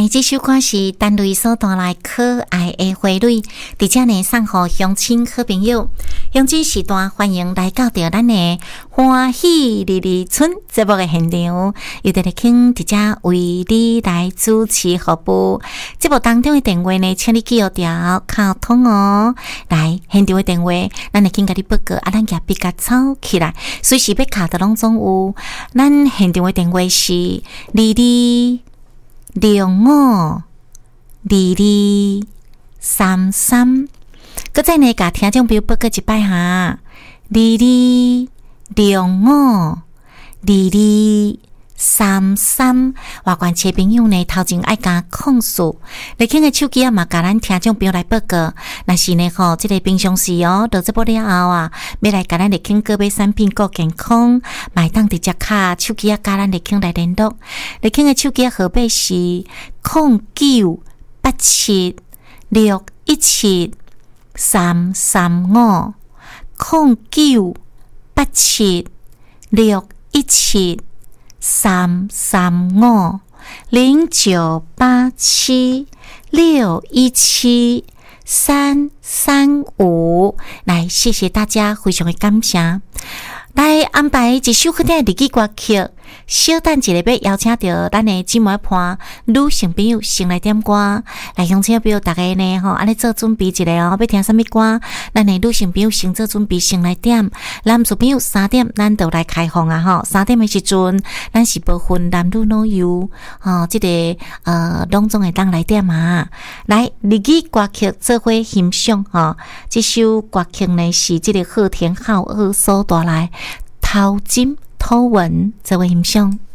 来，这首歌是单位所带来可爱的花蕊，伫遮呢送互乡亲好朋友。乡亲时段欢迎来到着咱的欢喜日日村节目的现场，由得请伫遮为你来主持服务。节目当中的电话呢，请你记好条卡通哦。来，现场的电话，咱来请甲你报告，咱也比较抄起来，随时要卡的拢总有。咱现场的电话是22052233，搁再呢，甲听众朋友报告一摆哈，22052233。外观车朋友呢，头前爱甲控诉，来听个手机啊嘛，甲咱听众朋友来报告。若是呢吼，这个平常时哦，到这波了后啊，要来甲咱来听个别产品够健康，买当直接卡手机啊，甲咱来听来联络。来听个手机号码是0987617335 0987617335 0987617335。来，谢谢大家，非常的感谢。来安排一首好听的日语歌曲，小等一下要邀请到咱的姊妹伴女性朋友先来点歌。来，乡亲朋友大家呢安尼做准备一下哦，要听什么歌？咱的女性朋友先做准备，先来点。男士朋友3点咱就来开放啊3点的时阵，咱是不分男女老幼这个拢总会当来点啊。来，日语歌曲做伙欣赏这首歌曲呢是这个贺田浩二所带来。头金头文，这位欣赏。